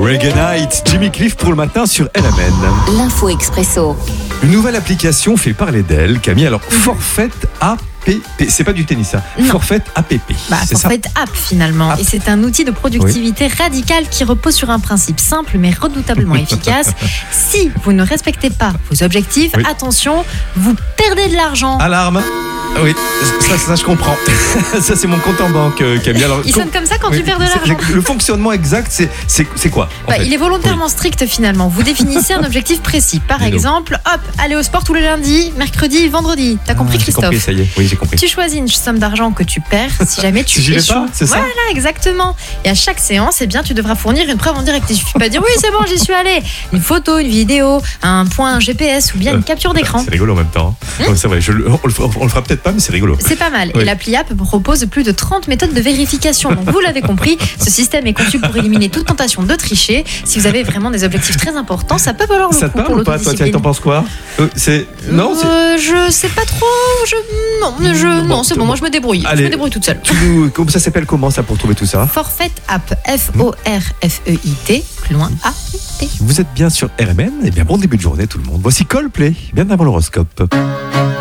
Reggae Night, Jimmy Cliff pour le matin sur RMN. L'info expresso. Une nouvelle application fait parler d'elle, Camille. Alors, Forfait APP. C'est pas du tennis, ça. Non. Forfait APP. C'est ça. Forfait App finalement. App. Et c'est un outil de productivité radicale qui repose sur un principe simple mais redoutablement efficace. Si vous ne respectez pas vos objectifs, Oui. attention, vous perdez de l'argent. Alarme. Oui, ça je comprends. Ça, c'est mon compte en banque, Camille. Alors, Il sonne comme ça quand tu perds de l'argent. Le fonctionnement exact, c'est quoi en fait Il est volontairement strict finalement. Vous définissez un objectif précis. Par Dis donc. exemple, hop, aller au sport tous les lundis, mercredi, vendredi. T'as compris, J'ai Christophe? compris, ça y est. Oui, j'ai compris. Tu choisis une somme d'argent que tu perds si jamais tu Si j'y vais échoues. pas, c'est ça? Voilà, exactement. Et à chaque séance, eh bien, tu devras fournir une preuve en direct. Il suffit pas de dire oui, c'est bon, j'y suis allé. Une photo, une vidéo, un point GPS ou bien une capture d'écran. C'est rigolo en même temps. Ouais, c'est vrai, on le fera peut-être pas, mais c'est rigolo. C'est pas mal. Oui. Et l'appli App propose plus de 30 méthodes de vérification. Donc vous l'avez compris, ce système est conçu pour éliminer toute tentation de tricher. Si vous avez vraiment des objectifs très importants, ça peut valoir le Ça te coup pour parle ou pas, toi? l'autodiscipline. T'en penses quoi? Non, Je sais pas trop. Non, c'est bon, moi je me débrouille. Allez. Je me débrouille toute seule. Ça s'appelle comment ça pour trouver tout ça? Forfait App, Forfeit, plus loin A-P. Vous êtes bien sur RMN? Eh bien, bon début de journée tout le monde. Voici Coldplay, bien avant l'horoscope.